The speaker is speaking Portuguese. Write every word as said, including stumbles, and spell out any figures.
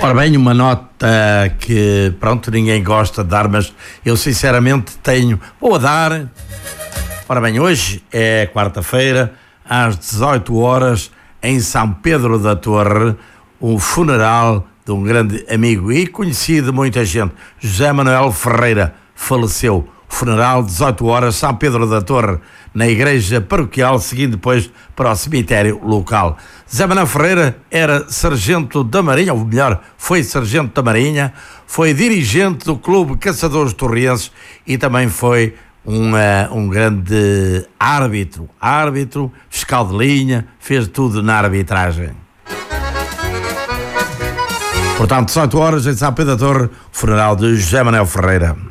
Ora bem, uma nota que, pronto, ninguém gosta de dar, mas eu sinceramente tenho, vou a dar. Ora bem, hoje é quarta-feira, às dezoito horas, em São Pedro da Torre, o funeral de um grande amigo e conhecido de muita gente, José Manuel Ferreira, faleceu. Funeral, dezoito horas, São Pedro da Torre, na igreja paroquial, seguindo depois para o cemitério local. José Manuel Ferreira era sargento da Marinha, ou melhor, foi sargento da Marinha, foi dirigente do Clube Caçadores Torrienses e também foi um, uh, um grande árbitro, árbitro, fiscal de linha, fez tudo na arbitragem. Portanto, dezoito horas, em São Pedro da Torre, funeral de José Manuel Ferreira.